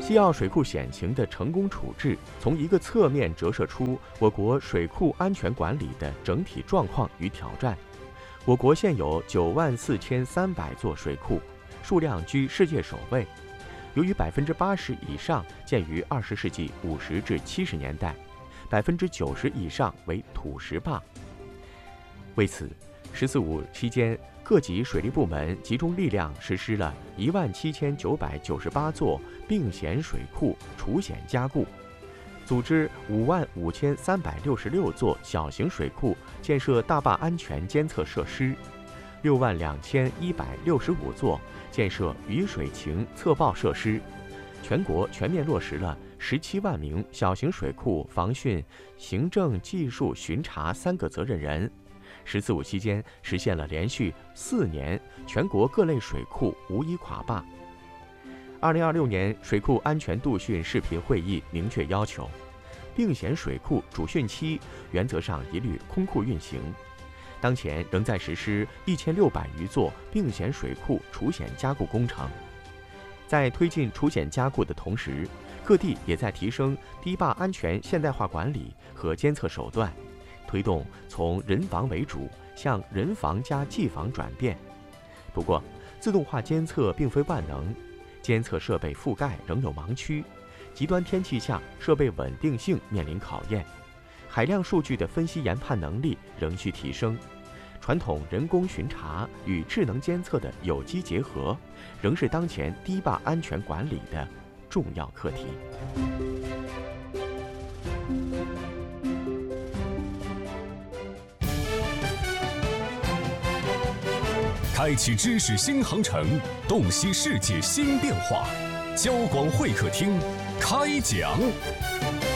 西澳水库险情的成功处置，从一个侧面折射出我国水库安全管理的整体状况与挑战。我国现有94300座水库，数量居世界首位。由于80%以上建于20世纪50至70年代，90%以上为土石坝。为此，“十四五”期间，各级水利部门集中力量实施了17998座并险水库除险加固，组织55366座小型水库建设大坝安全监测设施，62165座建设雨水情测报设施。全国全面落实了17万名小型水库防汛行政技术巡查3个责任人。“十四五”期间实现了连续4年全国各类水库无一垮坝。2026年水库安全度汛视频会议明确要求，并险水库主汛期原则上一律空库运行。当前仍在实施1600余座并险水库除险加固工程。在推进除险加固的同时，各地也在提升堤坝安全现代化管理和监测手段，推动从人防为主向人防加技防转变。不过，自动化监测并非万能，监测设备覆盖仍有盲区，极端天气下设备稳定性面临考验，海量数据的分析研判能力仍需提升。传统人工巡查与智能监测的有机结合，仍是当前堤坝安全管理的重要课题。 开启知识新航程，洞悉世界新变化。交广会客厅开讲。